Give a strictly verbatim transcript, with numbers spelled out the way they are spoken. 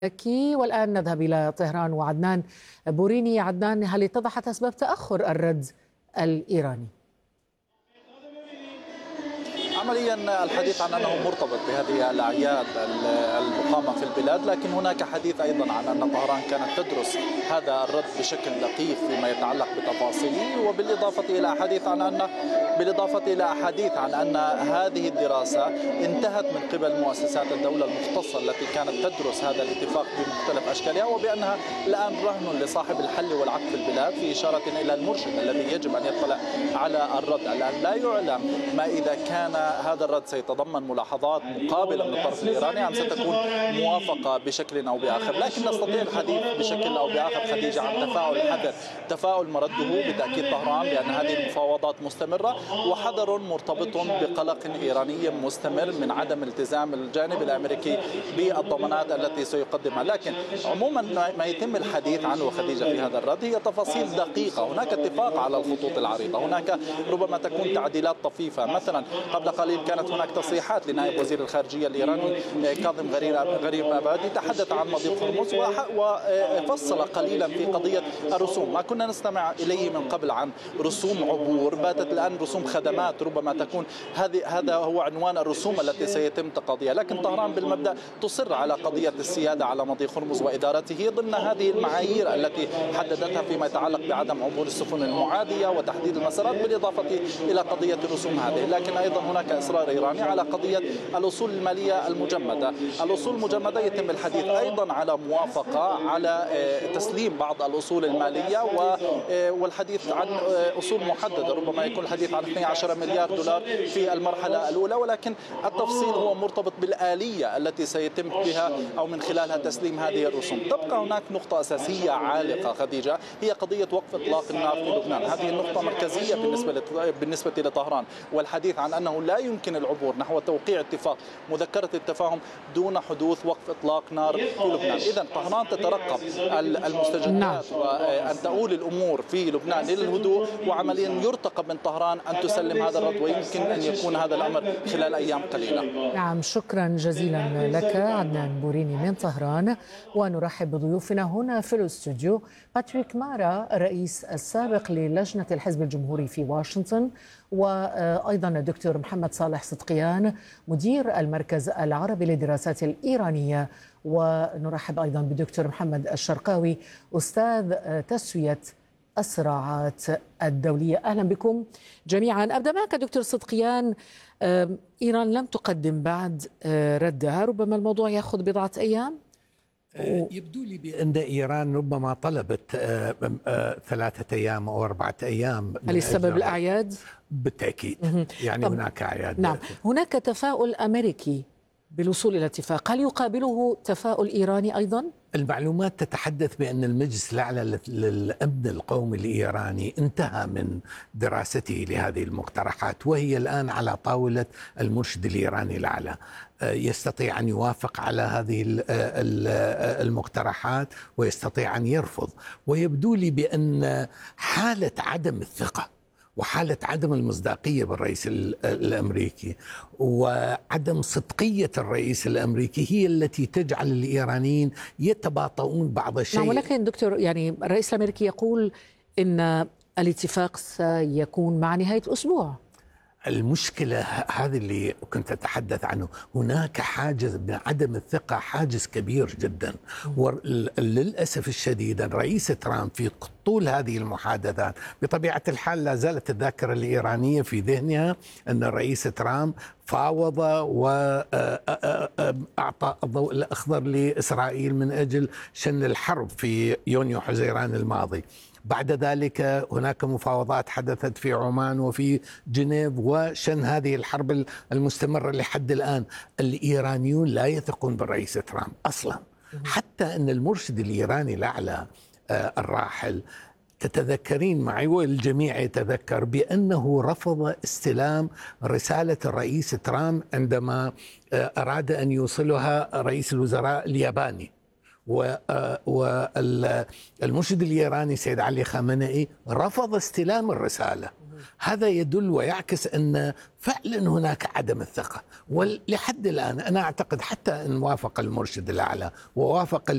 كي والآن نذهب إلى طهران وعدنان بوريني. عدنان، هل اتضحت أسباب تأخر الرد الإيراني؟ عمليا الحديث عن أنه مرتبط بهذه الأعياد المقامة في البلاد، لكن هناك حديث أيضا عن أن طهران كانت تدرس هذا الرد بشكل دقيق فيما يتعلق بتفاصيله، وبالإضافة إلى حديث عن أن بالإضافة إلى حديث عن أن هذه الدراسة انتهت من قبل مؤسسات الدولة المختصة التي كانت تدرس هذا الاتفاق بمختلف أشكالها، وبأنها الآن رهن لصاحب الحل والعقد في البلاد، في إشارة إلى المرشد الذي يجب أن يطلع على الرد. الآن لا يعلم ما إذا كان هذا الرد سيتضمن ملاحظات مقابلة من الطرف الإيراني أم ستكون موافقة بشكل أو بآخر، لكن نستطيع الحديث بشكل أو بآخر خديجة عن تفاؤل حذر، تفاؤل مرده بتأكيد طهران بأن هذه المفاوضات مستمرة، وحذر مرتبط بقلق إيراني مستمر من عدم التزام الجانب الأمريكي بالضمانات التي سيقدمها. لكن عموما ما يتم الحديث عنه خديجة في هذا الرد هي تفاصيل دقيقة. هناك اتفاق على الخطوط العريضة، هناك ربما تكون تعديلات طفيفة. مثلا قبل قليل كانت هناك تصريحات لنائب وزير الخارجية الإيراني كاظم غريب أبادي تحدث عن مضيق هرمز وفصل قليلا في قضية الرسوم. ما كنا نستمع إليه من قبل عن رسوم عبور باتت الآن رسوم خدمات، ربما تكون هذه هذا هو عنوان الرسوم التي سيتم تقاضيها. لكن طهران بالمبدأ تصر على قضية السيادة على مضيق هرمز وإدارته ضمن هذه المعايير التي حددتها فيما يتعلق بعدم عبور السفن المعادية وتحديد المسارات، بالإضافة إلى قضية الرسوم هذه. لكن أيضا هناك إصرار إيراني على قضية الأصول المالية المجمدة. الأصول المجمدة يتم الحديث أيضا على موافقة على تسليم بعض الأصول المالية والحديث عن أصول محددة، ربما يكون الحديث عن اثني عشر مليار دولار في المرحلة الأولى، ولكن التفصيل هو مرتبط بالآلية التي سيتم بها أو من خلالها تسليم هذه الرسوم. تبقى هناك نقطة أساسية عالقة خديجة، هي قضية وقف إطلاق النار في لبنان. هذه النقطة مركزية بالنسبة بالنسبة لطهران، والحديث عن أنه لا يمكن العبور نحو توقيع اتفاق مذكرة التفاهم دون حدوث وقف إطلاق نار في لبنان. إذن طهران تترقب المستجدات وأن تؤول الأمور في لبنان إلى الهدوء، وعمليا يرتقب من طهران أن تسلم هذا الرد، ويمكن أن يكون هذا الأمر خلال أيام قليلة. نعم، شكرا جزيلا لك عدنان بوريني من طهران. ونرحب بضيوفنا هنا في الاستوديو: باتريك مارا، الرئيس السابق للجنة الحزب الجمهوري في واشنطن، وأيضا الدكتور محمد صالح صدقيان، مدير المركز العربي للدراسات الإيرانية. ونرحب أيضا بالدكتور محمد الشرقاوي، أستاذ تسوية الصراعات الدولية. أهلا بكم جميعا. أبدأ معك دكتور صدقيان. إيران لم تقدم بعد ردها، ربما الموضوع يأخذ بضعة أيام. يبدو لي بأن إيران ربما طلبت ثلاثة أيام أو أربعة أيام. هل السبب الأعياد؟ بالتأكيد، يعني هناك أعياد. نعم، هناك تفاؤل أمريكي بالوصول إلى اتفاق، هل يقابله تفاؤل إيراني أيضا؟ المعلومات تتحدث بأن المجلس الأعلى للأمن القومي الإيراني انتهى من دراسته لهذه المقترحات، وهي الآن على طاولة المرشد الإيراني الأعلى. يستطيع أن يوافق على هذه المقترحات ويستطيع أن يرفض. ويبدو لي بأن حالة عدم الثقة وحالة عدم المصداقية بالرئيس الأمريكي وعدم صدقية الرئيس الأمريكي هي التي تجعل الإيرانيين يتباطؤون بعض الشيء. نعم، ولكن دكتور، يعني الرئيس الأمريكي يقول إن الاتفاق سيكون مع نهاية الأسبوع. المشكلة هذه اللي كنت أتحدث عنه، هناك حاجز من عدم الثقة، حاجز كبير جدا. وللأسف الشديد الرئيس ترامب في طول هذه المحادثات، بطبيعة الحال لا زالت الذاكرة الإيرانية في ذهنها أن الرئيس ترامب فاوض وأعطى الضوء الأخضر لإسرائيل من أجل شن الحرب في يونيو حزيران الماضي. بعد ذلك هناك مفاوضات حدثت في عمان وفي جنيف وشن هذه الحرب المستمرة لحد الآن. الإيرانيون لا يثقون بالرئيس ترامب أصلا، حتى أن المرشد الإيراني الأعلى الراحل، تتذكرين معي والجميع يتذكر بأنه رفض استلام رسالة الرئيس ترامب عندما أراد أن يوصلها رئيس الوزراء الياباني. والمرشد الإيراني سيد علي خامنئي رفض استلام الرسالة. هذا يدل ويعكس أن فعلا هناك عدم الثقة. ولحد الآن أنا أعتقد حتى أن وافق المرشد الأعلى ووافق